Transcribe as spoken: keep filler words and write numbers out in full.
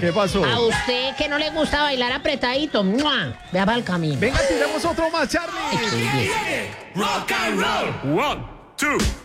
¿Qué pasó? A usted que no le gusta bailar apretadito, ¡mua! Vea para el camino. Venga, tiremos otro más, Charlie. Qué bien. Rock and roll. One, two.